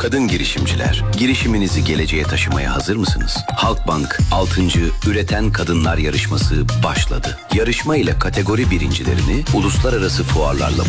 Kadın girişimciler, girişiminizi geleceğe taşımaya hazır mısınız? Halkbank 6. Üreten Kadınlar Yarışması başladı. Yarışma ile kategori birincilerini uluslararası fuarlarla